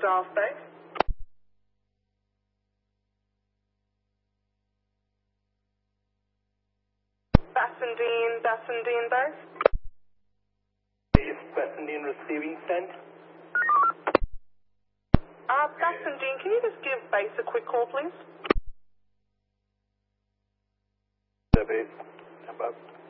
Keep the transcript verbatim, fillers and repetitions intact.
staff base. Bassendean, Bassendean base. Bassendean receiving send. Uh, Bassendean, can you just give base a quick call, please? The base above.